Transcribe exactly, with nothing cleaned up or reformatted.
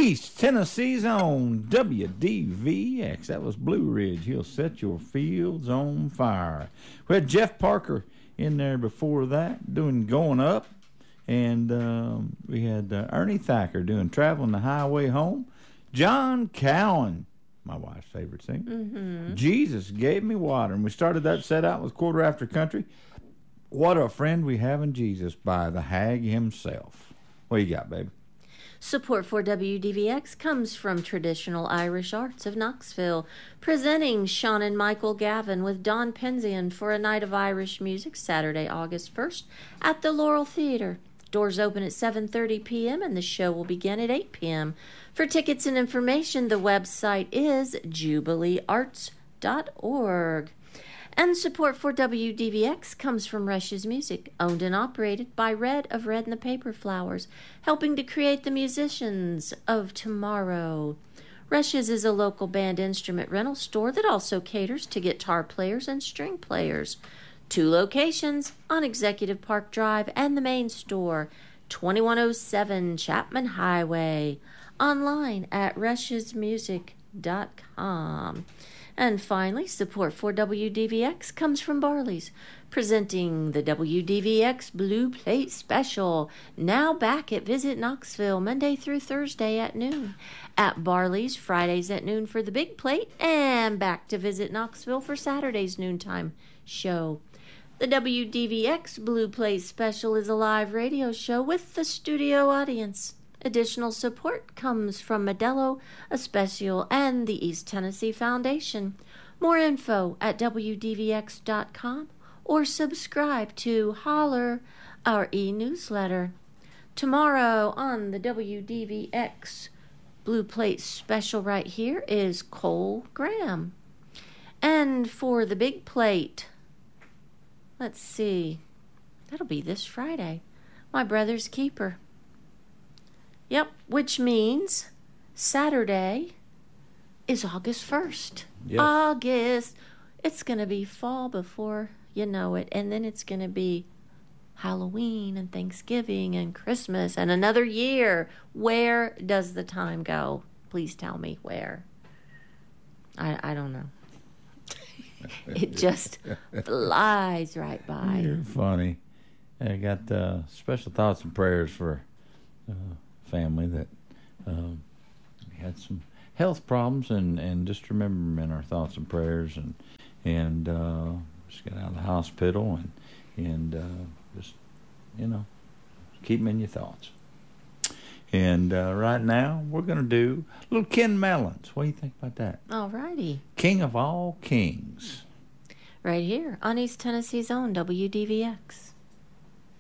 East Tennessee's own W D V X. That was Blue Ridge. He'll set your fields on fire. We had Jeff Parker in there before that doing Going Up. And um, we had uh, Ernie Thacker doing Traveling the Highway Home. John Cowan, my wife's favorite singer. Mm-hmm. Jesus Gave Me Water. And we started that set out with Quarter After Country. What a Friend We Have in Jesus by the Hag himself. What you got, baby? Support for W D V X comes from Traditional Irish Arts of Knoxville, presenting Sean and Michael Gavin with Don Penzian for a night of Irish music Saturday, August first at the Laurel Theater. Doors open at seven thirty p.m. and the show will begin at eight p.m. For tickets and information, the website is jubilee arts dot org. And support for W D V X comes from Rush's Music, owned and operated by Red of Red and the Paper Flowers, helping to create the musicians of tomorrow. Rush's is a local band instrument rental store that also caters to guitar players and string players. Two locations on Executive Park Drive and the main store, twenty-one oh seven Chapman Highway. Online at rushes music dot com. And finally, support for W D V X comes from Barley's, presenting the W D V X Blue Plate Special, now back at Visit Knoxville, Monday through Thursday at noon. At Barley's, Fridays at noon for the Big Plate, and back to Visit Knoxville for Saturday's noontime show. The W D V X Blue Plate Special is a live radio show with the studio audience. Additional support comes from Modelo, Especial, and the East Tennessee Foundation. More info at W D V X dot com or subscribe to Holler, our e-newsletter. Tomorrow on the W D V X Blue Plate Special right here is Cole Graham. And for the Big Plate, let's see, that'll be this Friday, My Brother's Keeper. Yep, which means Saturday is August first. Yes. August. It's going to be fall before you know it. And then it's going to be Halloween and Thanksgiving and Christmas and another year. Where does the time go? Please tell me where. I, I don't know. It just flies right by. You're funny. I got uh, special thoughts and prayers for uh, family that um, had some health problems, and, and just remember them in our thoughts and prayers, and and uh, just got out of the hospital, and and uh, just you know keep them in your thoughts. And uh, right now we're gonna do little Ken Mellons. What do you think about that? All righty. King of all kings. Right here on East Tennessee's own W D V X.